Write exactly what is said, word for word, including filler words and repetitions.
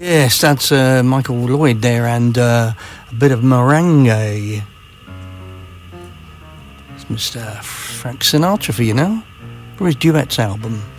Yes, that's uh, Michael Lloyd there, and uh, a bit of merengue. It's Mister Frank Sinatra for you now, for his duets album.